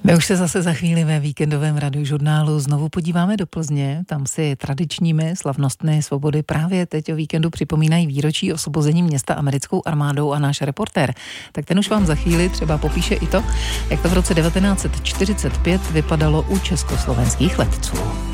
My už se zase za chvíli ve víkendovém radiožurnálu znovu podíváme do Plzně. Tam si tradičními slavnostmi svobody právě teď o víkendu připomínají výročí osvobození města americkou armádou a náš reportér. Tak ten už vám za chvíli třeba popíše i to, jak to v roce 1945 vypadalo u československých letců.